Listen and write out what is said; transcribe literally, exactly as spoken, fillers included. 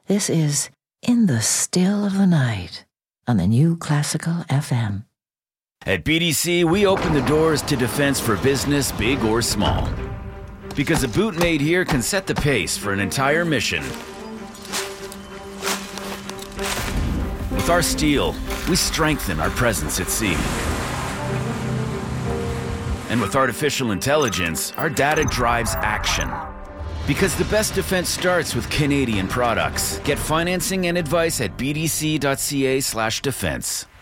This is In the Still of the Night on the New Classical F M. At B D C, we open the doors to defense for business, big or small. Because a boot made here can set the pace for an entire mission. With our steel, we strengthen our presence at sea. And with artificial intelligence, our data drives action. Because the best defense starts with Canadian products. Get financing and advice at bdc.ca slash defense.